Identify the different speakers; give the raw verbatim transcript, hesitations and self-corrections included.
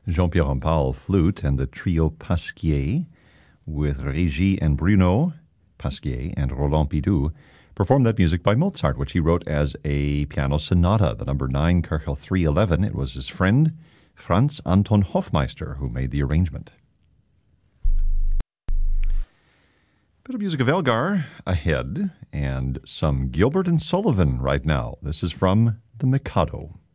Speaker 1: Jean-Pierre Rampal, flute, and the trio Pasquier, with Régie and Bruno Pasquier and Roland Pidou, performed that music by Mozart, which he wrote as a piano sonata, the number nine, Köchel three eleven. It was his friend, Franz Anton Hofmeister, who made the arrangement. Bit of music of Elgar ahead, and some Gilbert and Sullivan right now. This is from The Mikado.